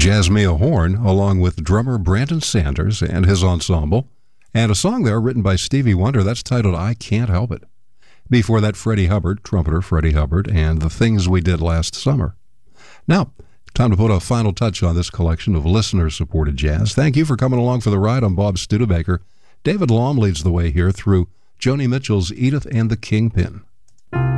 Jazzmia Horn, along with drummer Brandon Sanders and his ensemble, and a song there written by Stevie Wonder that's titled I Can't Help It. Before that, Freddie Hubbard, trumpeter Freddie Hubbard, and The Things We Did Last Summer. Now, time to put a final touch on this collection of listener-supported jazz. Thank you for coming along for the ride. I'm Bob Studebaker. David Laum leads the way here through Joni Mitchell's Edith and the Kingpin.